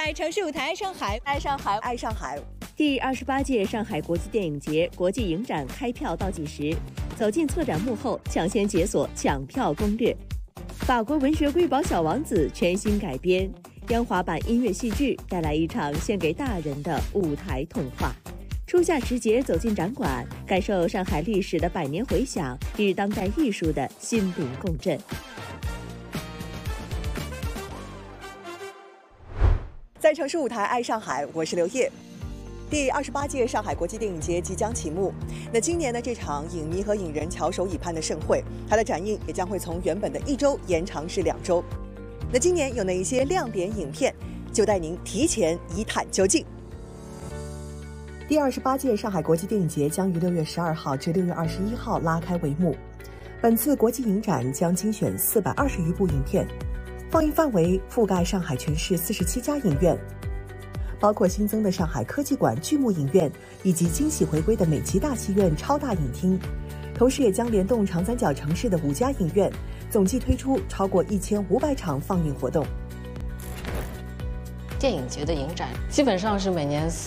在城市舞台，上海， 爱上海，爱上海。 第28届上海国际电影节国际影展开票倒计时，走进策展幕后，抢先解锁抢票攻略。法国文学瑰宝《小王子》全新改编，央华版音乐戏剧带来一场献给大人的舞台童话。初夏时节走进展馆，感受上海历史的百年回响与当代艺术的心灵共振。 在城市舞台，爱上海，我是刘烨。第28届上海国际电影节即将启幕。那今年的这场影迷和影人翘首以盼的盛会，它的展映也将会从原本的1周延长至2周。那今年有哪一些亮点影片，就带您提前一探究竟。第28届上海国际电影节将于6月12号至6月21号拉开帷幕。本次国际影展将精选420余部影片，放映范围覆盖上海全市47家影院，包括新增的上海科技馆巨幕影院以及惊喜回归的美琪大戏院超大影厅，同时也将联动长三角城市的5家影院，总计推出超过1500场放映活动。 电影节的影展基本上是每年